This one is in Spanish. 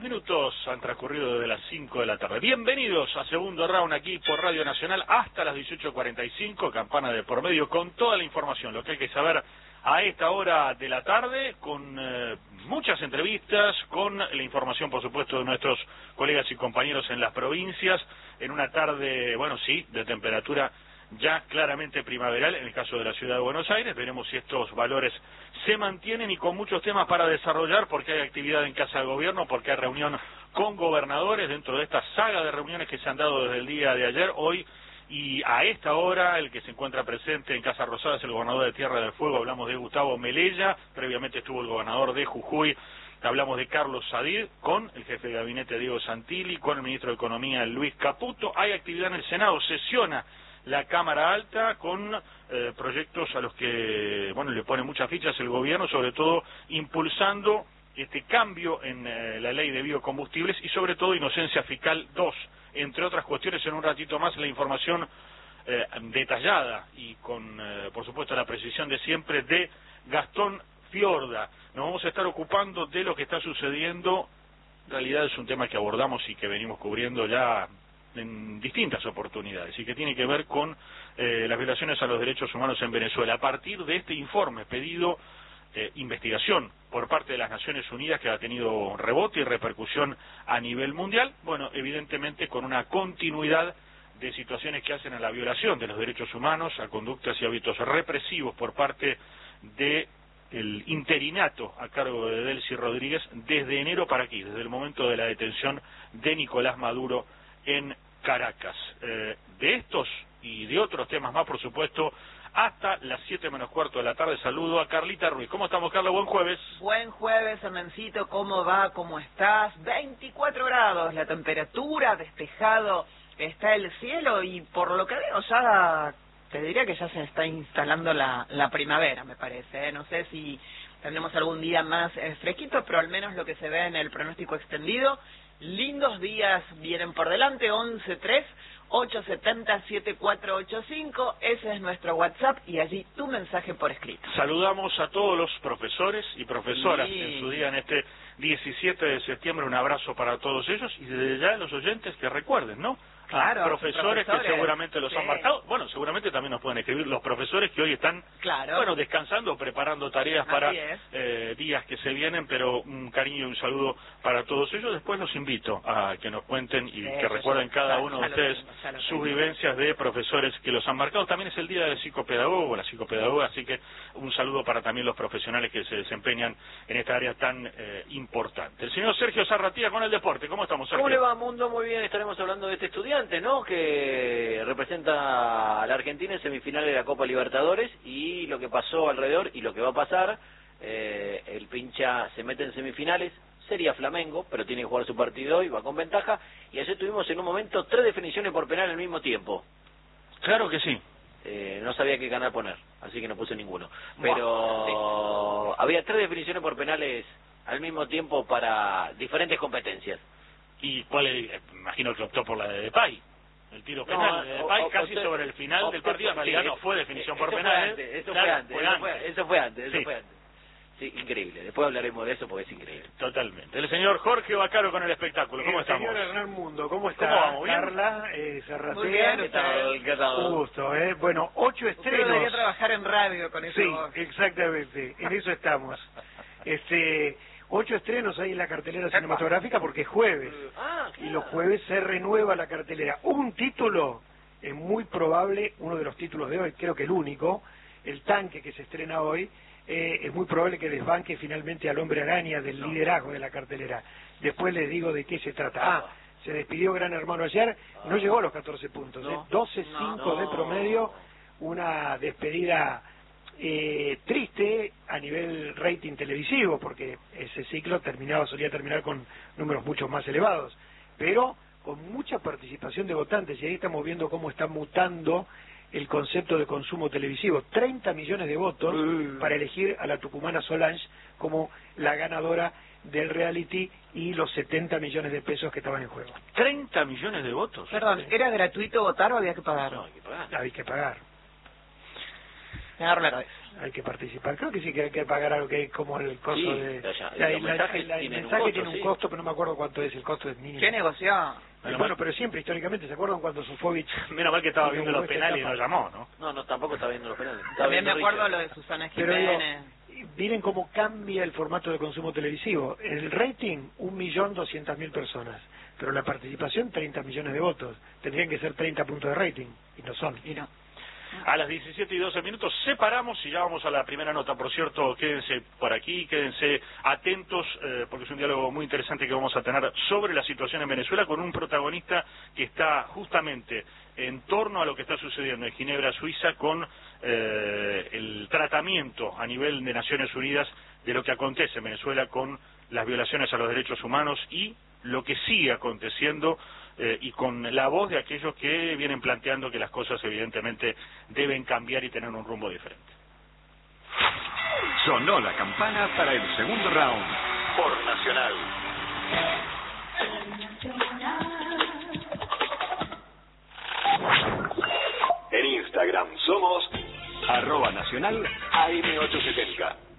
minutos han transcurrido desde las 5 de la tarde. Bienvenidos a Segundo Round aquí por Radio Nacional hasta las 18:45, campana de por medio con toda la información, lo que hay que saber a esta hora de la tarde, con muchas entrevistas, con la información, por supuesto, de nuestros colegas y compañeros en las provincias, en una tarde, bueno, sí, de temperatura ya claramente primaveral, en el caso de la ciudad de Buenos Aires. Veremos si estos valores se mantienen y con muchos temas para desarrollar, porque hay actividad en Casa de Gobierno, porque hay reunión con gobernadores dentro de esta saga de reuniones que se han dado desde el día de ayer, hoy, y a esta hora el que se encuentra presente en Casa Rosada es el gobernador de Tierra del Fuego. Hablamos de Gustavo Melella, previamente estuvo el gobernador de Jujuy. Hablamos de Carlos Sadir, con el jefe de gabinete Diego Santilli, con el ministro de Economía Luis Caputo. Hay actividad en el Senado, sesiona la Cámara Alta con proyectos a los que, bueno, le pone muchas fichas el gobierno, sobre todo impulsando este cambio en la ley de biocombustibles y sobre todo Inocencia Fiscal 2, entre otras cuestiones. En un ratito más la información detallada y con, por supuesto, la precisión de siempre de Gastón Fiorda. Nos vamos a estar ocupando de lo que está sucediendo. En realidad es un tema que abordamos y que venimos cubriendo ya en distintas oportunidades y que tiene que ver con las violaciones a los derechos humanos en Venezuela. A partir de este informe pedido, investigación por parte de las Naciones Unidas, que ha tenido rebote y repercusión a nivel mundial, bueno, evidentemente con una continuidad de situaciones que hacen a la violación de los derechos humanos, a conductas y hábitos represivos por parte de el interinato a cargo de Delcy Rodríguez desde enero para aquí, desde el momento de la detención de Nicolás Maduro en Caracas. De estos y de otros temas más, por supuesto, hasta las 7 menos cuarto de la tarde. Saludo a Carlita Ruiz. ¿Cómo estamos, Carla? Buen jueves. Buen jueves, Hernancito. ¿Cómo va? ¿Cómo estás? 24 grados la temperatura, despejado está el cielo y por lo que veo ya, te diría que ya se está instalando la primavera, me parece. No sé si tendremos algún día más fresquito, pero al menos lo que se ve en el pronóstico extendido, lindos días vienen por delante. 11-3-870-7485, ese es nuestro WhatsApp y allí tu mensaje por escrito. Saludamos a todos los profesores y profesoras en su día, en este 17 de septiembre, un abrazo para todos ellos y desde ya los oyentes que recuerden, ¿no? Claro, profesores que seguramente los han marcado. Bueno, seguramente también nos pueden escribir los profesores que hoy están, bueno, descansando, preparando tareas para días que se vienen, pero un cariño y un saludo para todos ellos. Después los invito a que nos cuenten y que recuerden cada uno de ustedes sus vivencias de profesores que los han marcado. También es el día del psicopedagogo, la psicopedagoga, así que un saludo para también los profesionales que se desempeñan en esta área tan importante. El señor Sergio Zarratía con el deporte. ¿Cómo estamos, Sergio? ¿Cómo le va, Mundo? Muy bien, estaremos hablando de este estudiante, ¿no?, que representa a la Argentina en semifinales de la Copa Libertadores y lo que pasó alrededor y lo que va a pasar. El pincha se mete en semifinales, sería Flamengo, pero tiene que jugar su partido hoy, va con ventaja, y ayer tuvimos en un momento 3 definiciones por penal al mismo tiempo. Claro que sí. No sabía qué canal poner, así que no puse ninguno, pero había 3 definiciones por penales al mismo tiempo para diferentes competencias. ¿Y cuál? Imagino que optó por la de Depay, el tiro penal de Depay, casi sobre el final del partido. En realidad no fue definición por penales. Eso fue antes. Sí, increíble. Después hablaremos de eso porque es increíble. Totalmente. El señor Jorge Bacaro con el espectáculo. ¿Cómo estamos? Señor Hernán Mundo, ¿cómo está? ¿Cómo vamos? ¿Bien? Carla, Zarratea. Muy bien, ¿Qué tal? Un gusto, Bueno, 8 Usted estrenos. debería trabajar en radio con eso. Sí, exactamente. En eso estamos. 8 estrenos ahí en la cartelera cinematográfica porque es jueves. Claro. Y los jueves se renueva la cartelera. Un título, es muy probable, uno de los títulos de hoy, creo que el único, El Tanque, que se estrena hoy, es muy probable que desbanque finalmente al Hombre Araña del liderazgo de la cartelera. Después les digo de qué se trata. Se despidió Gran Hermano ayer, no llegó a los 14 puntos, 12.5 de promedio, una despedida triste a nivel rating televisivo, porque ese ciclo solía terminar con números mucho más elevados, pero con mucha participación de votantes, y ahí estamos viendo cómo está mutando el concepto de consumo televisivo. 30 millones de votos para elegir a la tucumana Solange como la ganadora del reality y los 70 millones de pesos que estaban en juego. 30 millones de votos. Perdón, ¿era gratuito votar o había que pagar? No, hay que pagar. Hay que pagar. Me agarro la cabeza. hay que participar. Creo que sí que hay que pagar algo que es como el costo Sí, de... los mensajes tienen un costo, tiene un sí. costo, pero no me acuerdo cuánto es, el costo es mínimo. ¿Qué negoció? Bueno, pero siempre, históricamente, ¿se acuerdan cuando Sofovich... Menos mal que estaba y viendo hubo los esta penales y etapa? no llamó, ¿no? No, no, tampoco está viendo los penales. Está También me viendo acuerdo Richard. lo de Susana Pero digo, Jiménez. miren cómo cambia el formato de consumo televisivo. El rating, 1.200.000 personas. Pero la participación, 30 millones de votos. Tendrían que ser 30 puntos de rating. Y no son. Y no. A las 17:12 separamos y ya vamos a la primera nota. Por cierto, quédense por aquí, quédense atentos, porque es un diálogo muy interesante que vamos a tener sobre la situación en Venezuela con un protagonista que está justamente en torno a lo que está sucediendo en Ginebra, Suiza, con el tratamiento a nivel de Naciones Unidas de lo que acontece en Venezuela con las violaciones a los derechos humanos y lo que sigue aconteciendo, y con la voz de aquellos que vienen planteando que las cosas evidentemente deben cambiar y tener un rumbo diferente. Sonó la campana para el segundo round por Nacional. En Instagram somos @Nacional AM870.